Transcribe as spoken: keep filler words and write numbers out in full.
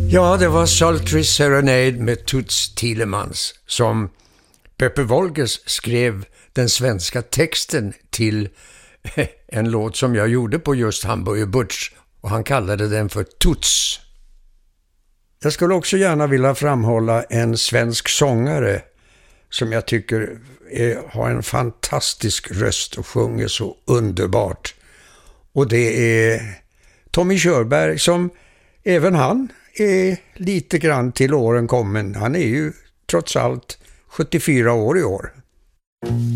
Ja, det var Sultry Serenade med Toots Thielemans som Peppe Wolgers skrev den svenska texten till en låt som jag gjorde på just Hamburger Butch, och han kallade den för Toots. Jag skulle också gärna vilja framhålla en svensk sångare som jag tycker är, har en fantastisk röst och sjunger så underbart. Och det är Tommy Körberg, som även han är lite grann till åren kommen. Han är ju trots allt sjuttiofyra år i år.